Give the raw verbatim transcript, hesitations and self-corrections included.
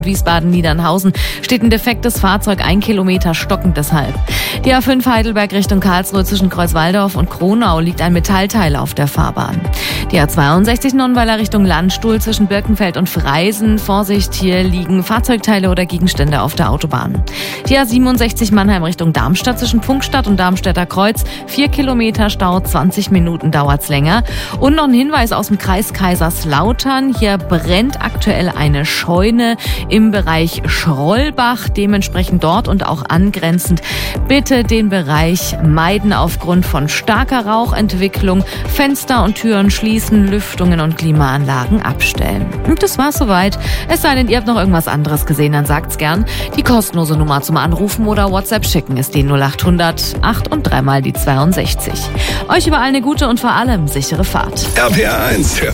Wiesbaden-Niedernhausen steht ein defektes Fahrzeug, ein Kilometer stockend deshalb. Die A fünf Heidelberg Richtung Karlsruhe zwischen Kreuzwaldorf und Kronau liegt ein Metallteil auf der Fahrbahn. Die A zweiundsechzig Nonnweiler Richtung Landstuhl zwischen Birkenfeld und Freisen. Vorsicht, hier liegen Fahrzeugteile oder Gegenstände auf der Autobahn. Die A siebenundsechzig Mannheim Richtung Darmstadt zwischen Funkstadt und Darmstädter Kreuz. Vier Kilometer Stau, zwanzig Minuten dauert's länger. Und noch ein Hinweis aus dem Kreis Kaiserslautern. Hier brennt aktuell eine Scheune im Bereich Schrollbach, dementsprechend dort und auch angrenzend bitte den Bereich meiden aufgrund von starker Rauchentwicklung, Fenster und Türen schließen, Lüftungen und Klimaanlagen abstellen. Und das war's soweit. Es sei denn, ihr habt noch irgendwas anderes gesehen, dann sagt's gern. Die kostenlose Nummer zum Anrufen oder WhatsApp schicken ist die null acht hundert acht und dreimal die zweiundsechzig. Euch überall eine gute und vor allem sichere Fahrt. R P R eins.